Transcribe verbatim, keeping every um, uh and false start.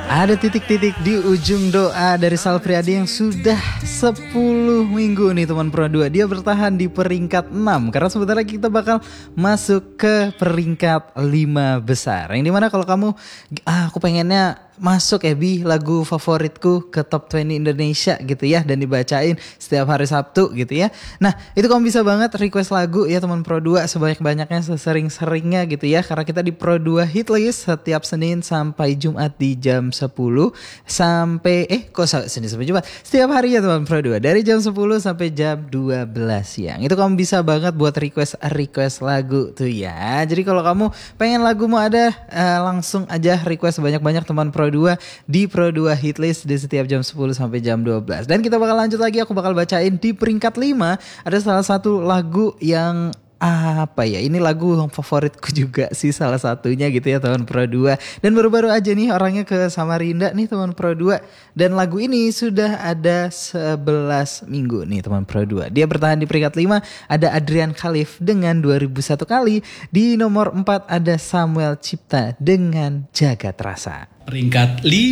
Ada titik-titik di ujung doa dari Sal Priadi yang sudah sepuluh minggu nih teman Pro dua. Dia bertahan di peringkat enam karena sebentar lagi kita bakal masuk ke peringkat lima besar. Yang dimana kalau kamu, ah, aku pengennya masuk ya Bi, lagu favoritku ke top dua puluh Indonesia gitu ya, dan dibacain setiap hari Sabtu gitu ya. Nah itu kamu bisa banget request lagu ya teman Pro dua sebanyak-banyaknya, sesering-seringnya gitu ya. Karena kita di Pro dua Hitlist setiap Senin sampai Jumat di jam sepuluh sampai eh kok Senin sampai Jumat setiap hari ya teman Pro dua, dari jam sepuluh sampai jam dua belas siang. Itu kamu bisa banget buat request request lagu tuh ya. Jadi kalau kamu pengen lagumu ada, uh, langsung aja request banyak-banyak teman Pro dua di Pro dua Hitlist di setiap jam sepuluh sampai jam dua belas. Dan kita bakal lanjut lagi, aku bakal bacain di peringkat lima ada salah satu lagu yang apa ya, ini lagu yang favoritku juga sih salah satunya gitu ya teman Pro dua. Dan baru-baru aja nih orangnya ke Samarinda nih teman Pro dua. Dan lagu ini sudah ada sebelas minggu nih teman Pro dua. Dia bertahan di peringkat lima, ada Adrian Khalif dengan dua ribu satu kali. Di nomor empat ada Samuel Cipta dengan Jagat Rasa. Peringkat lima.